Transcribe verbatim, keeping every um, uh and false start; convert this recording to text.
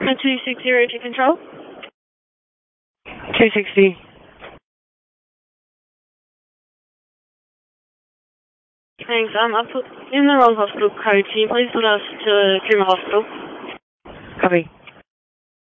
two six zero to control. two sixty. Thanks. Um, I put in the wrong hospital code. Can you please put us to Cooma Hospital? Copy.